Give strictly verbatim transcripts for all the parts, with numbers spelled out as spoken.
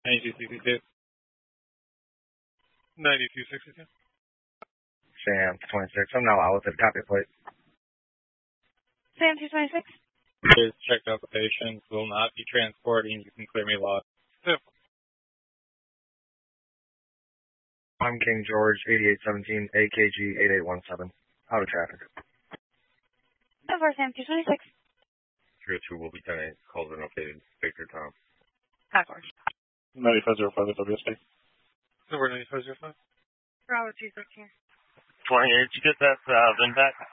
ninety-two sixty-two. ninety-two sixty-two. Sam, twenty-six. I'm now out with it. Copy plate. Sam, two twenty-six. Just checked out the patient. Will not be transporting. You can clear me log. Yep. I'm King George, eighty-eight seventeen, A K G eighty-eight seventeen. Out of traffic. ten four, Sam, two twenty-six. three oh two will be ten eight. Calls are updated. Victor Tom. Of course. ninety-five oh five at W S D. Number ninety-five oh five. Bravo two thirteen. twenty-eight, did you get that uh, V I N back?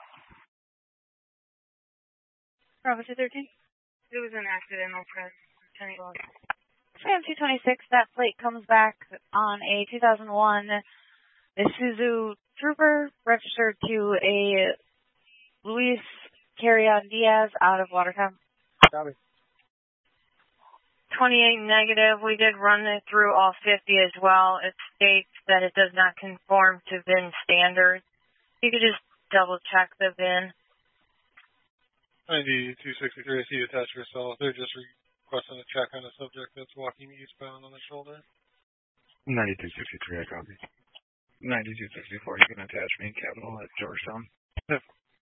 Bravo two thirteen. It was an accidental press. Sam two twenty-six, that plate comes back on a two thousand one Isuzu Trooper registered to a Luis Carrion Diaz out of Watertown. Copy. twenty-eight negative. We did run it through all fifty as well. It states that it does not conform to V I N standards. You could just double check the V I N. ninety-two sixty-three, I see you attached yourself. They're just requesting a check on a subject that's walking eastbound on the shoulder. ninety-two sixty-three, I copy. ninety-two sixty-four, you can attach me, Capital at Georgetown. Yep.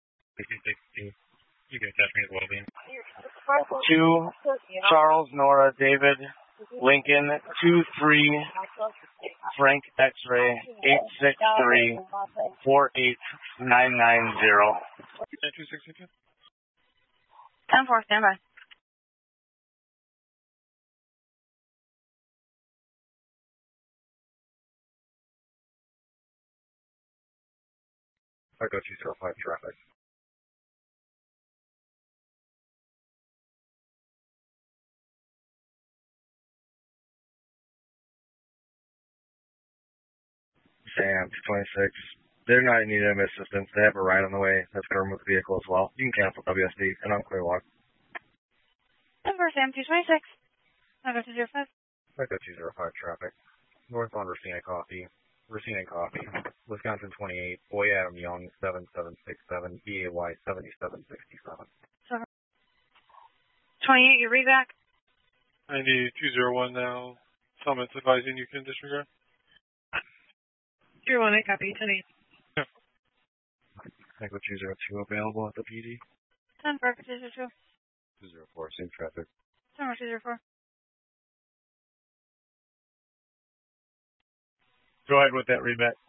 You can attach me as well, Dean. Two, Charles, Nora, David, Lincoln, two three, Frank X-ray, eight six three, four eight nine nine zero. ninety-two sixty-two. ten four, standby. I go two zero five traffic. Sam, twenty-six. They're not in need of assistance. They have a ride on the way. That's going to remove the vehicle as well. You can cancel W S D, and I'm clear walk. ten four, Sam two twenty-six. I go two zero five. I go two zero five traffic. Northbound Racine Coffee. Racine Coffee. Wisconsin twenty-eight. Boy Adam Young, seven seven six seven. B A Y seventy-seven sixty-seven. twenty-eight, you read back? ninety-two oh one now. Summit's advising you can disregard. zero one, I copy. ten eight. Yeah. I go two zero two available at the P D. ten four, two zero two. two zero four, same traffic. ten four, two zero four. Go ahead with that readback.